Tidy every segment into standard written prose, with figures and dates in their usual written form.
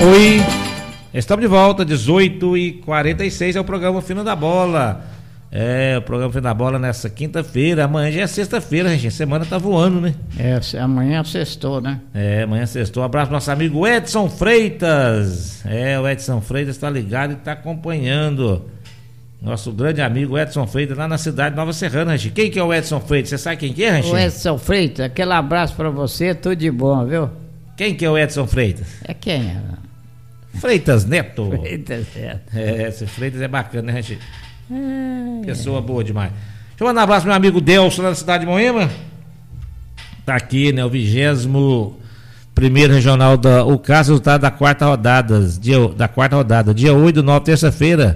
Oi, estamos de volta, 18h46, é o programa Fino da Bola. É, o programa Fino da Bola nessa quinta-feira, amanhã já é sexta-feira, gente, a semana tá voando, né? Amanhã é sextou, né? Amanhã é sextou. Um abraço pro nosso amigo Edson Freitas. O Edson Freitas tá ligado e tá acompanhando. Nosso grande amigo Edson Freitas, lá na cidade de Nova Serrana, Ranchi. Quem que é o Edson Freitas? Você sabe quem que é, Ranchi? O Edson Freitas, aquele abraço pra você, tudo de bom, viu? Quem que é o Edson Freitas? É quem? Freitas Neto. Freitas Neto. Esse Freitas é bacana, né, Ranchi? Pessoa boa demais. Deixa eu mandar um abraço pro meu amigo Delson, lá na cidade de Moema. Tá aqui, né, o 21º regional o caso resultado da quarta rodada, dia 8/9, terça-feira.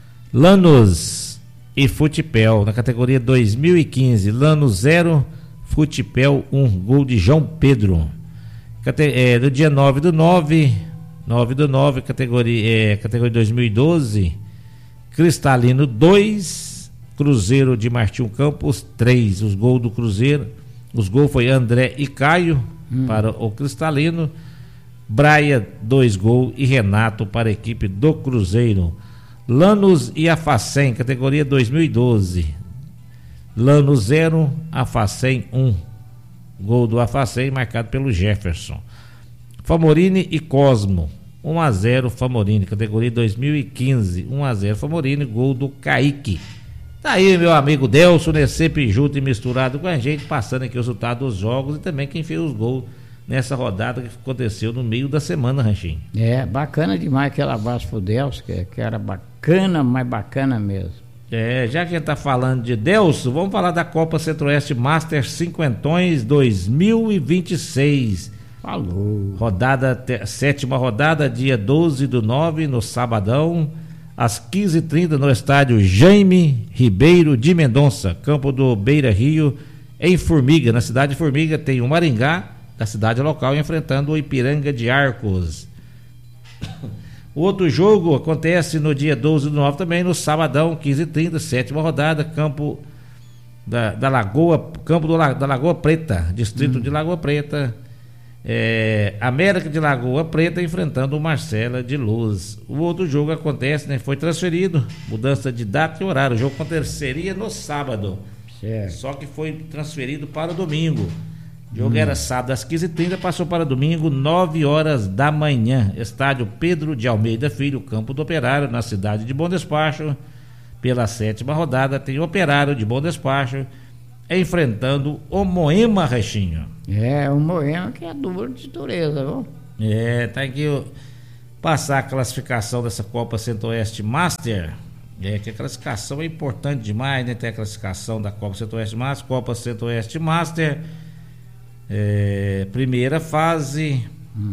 Lanos e Futipel, na categoria 2015, Lanos 0, Futipel 1, gol de João Pedro. No dia 9/9, categoria 2012, Cristalino 2, Cruzeiro de Martinho Campos 3. Os gols do Cruzeiro, os gols foi André e Caio para o Cristalino, Braia 2 gols e Renato para a equipe do Cruzeiro. Lanos e Afacém, categoria 2012, Lanos 0, Afacém 1, gol do Afacém marcado pelo Jefferson. Famorini e Cosmo, 1-0 Famorini, categoria 2015, 1-0 Famorini, gol do Kaique. Tá aí meu amigo Delson, né, sempre junto e misturado com a gente, passando aqui o resultado dos jogos e também quem fez os gols nessa rodada que aconteceu no meio da semana, Ranchinho. Bacana demais aquele abraço pro Delson, que era bacana, mas bacana mesmo. Já que a gente tá falando de Delson, vamos falar da Copa Centro-Oeste Master Cinquentões 2026. Falou. Sétima rodada, dia 12/9, no sabadão, às 15h30, no estádio Jaime Ribeiro de Mendonça, campo do Beira Rio, em Formiga, na cidade de Formiga. Tem o Maringá, da cidade local, enfrentando o Ipiranga de Arcos. O outro jogo acontece no dia 12/9 também, no sabadão, 15h30, sétima rodada, campo da Lagoa, da Lagoa Preta, distrito de Lagoa Preta. América de Lagoa Preta enfrentando o Marcela de Luz. O outro jogo acontece, né? Foi transferido, mudança de data e horário. O jogo aconteceria no sábado, certo. Só que foi transferido para o domingo. O jogo era sábado às 15h30, passou para domingo, 9h da manhã. Estádio Pedro de Almeida Filho, campo do Operário, na cidade de Bom Despacho. Pela sétima rodada, tem o Operário de Bom Despacho enfrentando o Moema, Rechinho. O Moema que é duro de dureza, viu? Tá aqui passar a classificação dessa Copa Centro-Oeste Master. Que a classificação é importante demais, né? Tem a classificação da Copa Centro-Oeste Master, Copa Centro-Oeste Master. Primeira fase,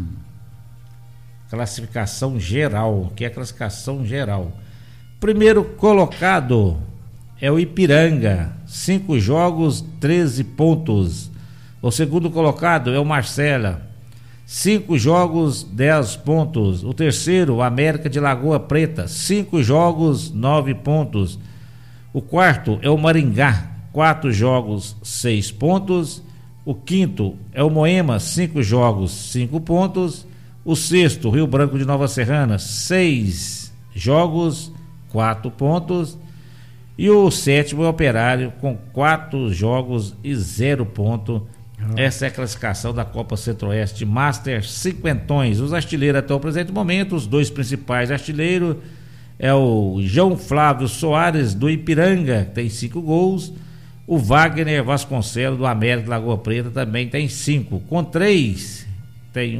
classificação geral, que é a classificação geral. Primeiro colocado é o Ipiranga, 5 jogos, 13 pontos. O segundo colocado é o Marcela, 5 jogos, 10 pontos. O terceiro, o América de Lagoa Preta, 5 jogos, 9 pontos. O quarto é o Maringá, 4 jogos, 6 pontos. O quinto é o Moema, 5 jogos, 5 pontos. O sexto, Rio Branco de Nova Serrana, 6 jogos, 4 pontos. E o sétimo é o Operário, com 4 jogos e 0 ponto. Essa é a classificação da Copa Centro-Oeste Master Cinquentões. Os artilheiros até o presente momento, os 2 principais artilheiros é o João Flávio Soares do Ipiranga, que tem 5 gols. O Wagner Vasconcelos do América de Lagoa Preta também tem 5. Com 3, tem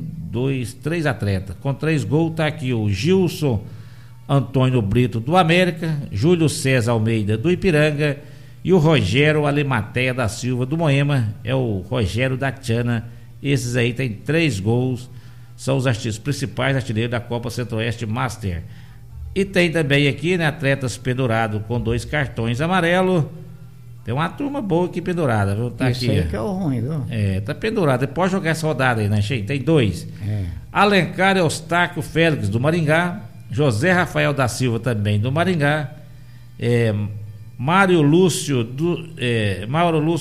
3 atletas. Com 3 gols tá aqui o Gilson Antônio Brito do América, Júlio César Almeida do Ipiranga e o Rogério Alemateia da Silva do Moema, é o Rogério da Tiana. Esses aí tem 3 gols, são os principais artilheiros da Copa Centro-Oeste Master. E tem também aqui, né, atletas pendurados com 2 cartões amarelos. Tem uma turma boa aqui pendurada, viu? Tá isso aqui, aí que é o ruim, viu? Tá pendurado. Pode jogar essa rodada aí, né, Cheio? Tem 2. Alencar Eustáquio Félix do Maringá, José Rafael da Silva também do Maringá, Mauro Lúcio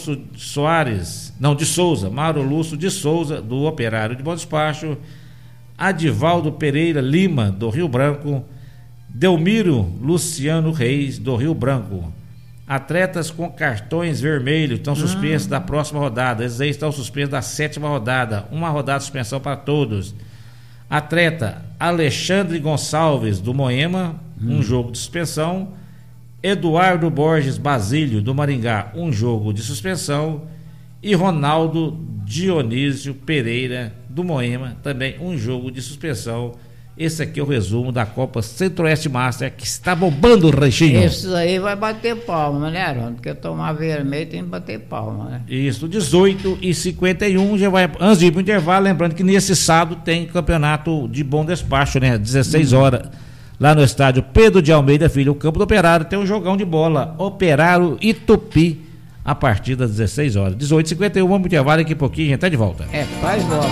de Souza do Operário de Bom Despacho, Adivaldo Pereira Lima, do Rio Branco. Delmiro Luciano Reis, do Rio Branco. Atletas com cartões vermelhos estão suspensos da próxima rodada. Esses aí estão suspensos da 7ª rodada. Uma rodada de suspensão para todos. Atleta Alexandre Gonçalves, do Moema, um jogo de suspensão. Eduardo Borges Basílio, do Maringá, um jogo de suspensão. E Ronaldo Dionísio Pereira, do Moema, também um jogo de suspensão. Esse aqui é o resumo da Copa Centro-Oeste Master, que está bombando o Ranchinho. Esses aí vai bater palma, né, Arão? Porque tomar vermelho tem que bater palma, né? Isso, 18h51, já vai, antes de ir para o intervalo, lembrando que nesse sábado tem campeonato de bom despacho, né? 16 horas, lá no estádio Pedro de Almeida Filho, o Campo do Operário, tem um jogão de bola, Operário e Tupi, a partir das 16 horas. 18h51, vamos para o intervalo, daqui a pouquinho a gente está de volta. Faz bola.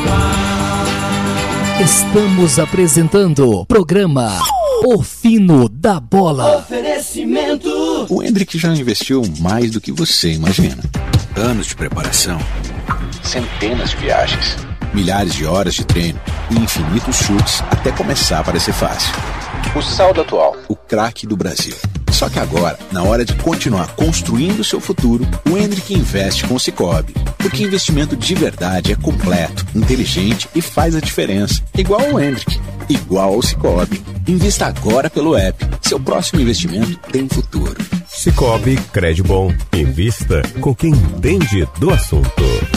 Estamos apresentando o programa O Fino da Bola. Oferecimento. O Hendrick já investiu mais do que você imagina. Anos de preparação, centenas de viagens, milhares de horas de treino e infinitos chutes até começar a parecer fácil. O saldo atual, o craque do Brasil. Só que agora, na hora de continuar construindo seu futuro, o Hendrick investe com o Sicoob. Porque investimento de verdade é completo, inteligente e faz a diferença. Igual ao Hendrick, igual ao Sicoob. Invista agora pelo app. Seu próximo investimento tem futuro. Sicoob, crédito bom. Invista com quem entende do assunto.